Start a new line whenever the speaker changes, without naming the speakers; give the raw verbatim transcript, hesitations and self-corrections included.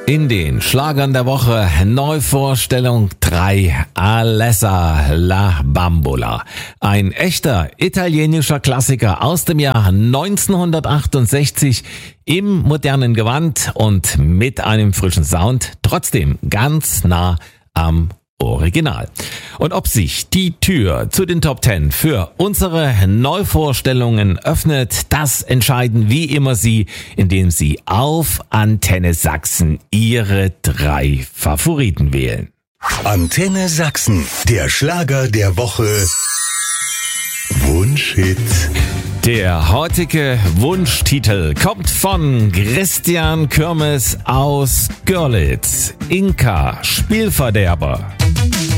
In den Schlagern der Woche Neuvorstellung drei, Alessa la Bambola. Ein echter italienischer Klassiker aus dem Jahr neunzehnhundertachtundsechzig im modernen Gewand und mit einem frischen Sound, trotzdem ganz nah am Original. Und ob sich die Tür zu den Top Ten für unsere Neuvorstellungen öffnet, das entscheiden wie immer Sie, indem Sie auf Antenne Sachsen Ihre drei Favoriten wählen.
Antenne Sachsen, der Schlager der Woche. Wunschhit.
Der heutige Wunschtitel kommt von Christian Kürmes aus Görlitz. Inka, Spielverderber.